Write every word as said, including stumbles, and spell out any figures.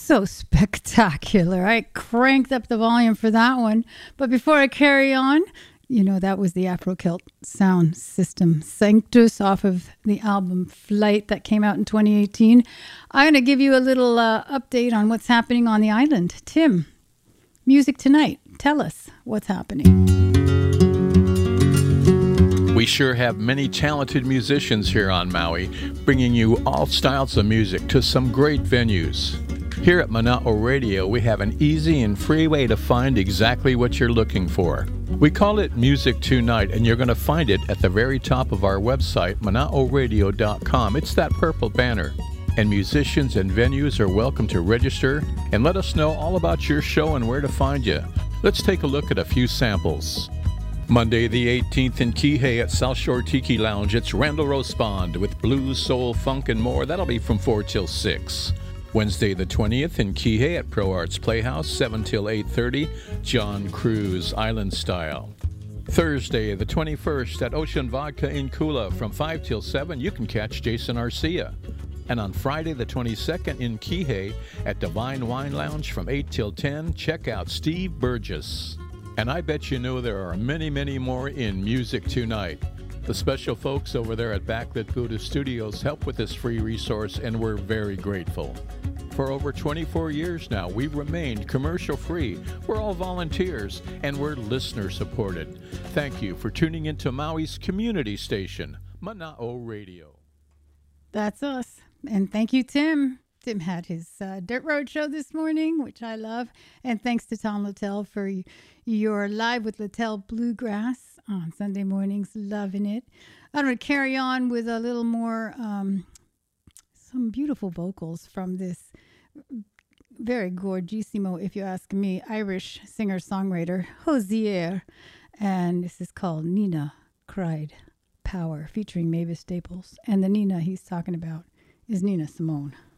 So spectacular. I cranked up the volume for that one. But before I carry on, you know, that was the Afro-Celt sound system Sanctus off of the album Flight that came out in twenty eighteen. I'm going to give you a little uh, update on what's happening on the island. Tim, Music Tonight, tell us what's happening. We sure have many talented musicians here on Maui, bringing you all styles of music to some great venues. Here at Mana'o Radio, we have an easy and free way to find exactly what you're looking for. We call it Music Tonight, and you're going to find it at the very top of our website, mana'o radio dot com. It's that purple banner. And musicians and venues are welcome to register and let us know all about your show and where to find you. Let's take a look at a few samples. Monday the eighteenth in Kihei at South Shore Tiki Lounge, it's Randall Rosbond with blues, soul, funk, and more. That'll be from four till six. Wednesday the twentieth in Kihei at Pro Arts Playhouse, seven till eight thirty, John Cruz, Island Style. Thursday the twenty-first at Ocean Vodka in Kula from five till seven, you can catch Jason Arcia. And on Friday the twenty-second in Kihei at Divine Wine Lounge from eight till ten, check out Steve Burgess. And I bet you know there are many, many more in Music Tonight. The special folks over there at Backlit Buddha Studios help with this free resource, and we're very grateful. For over twenty-four years now, we've remained commercial-free. We're all volunteers, and we're listener-supported. Thank you for tuning into Maui's community station, Mana'o Radio. That's us. And thank you, Tim. Tim had his uh, Dirt Road show this morning, which I love. And thanks to Tom Littell for your Live with Littell Bluegrass on Sunday mornings. Loving it. I'm going to carry on with a little more, um, some beautiful vocals from this very gorgissimo, if you ask me, Irish singer-songwriter, Hozier. And this is called Nina Cried Power, featuring Mavis Staples. And the Nina he's talking about is Nina Simone.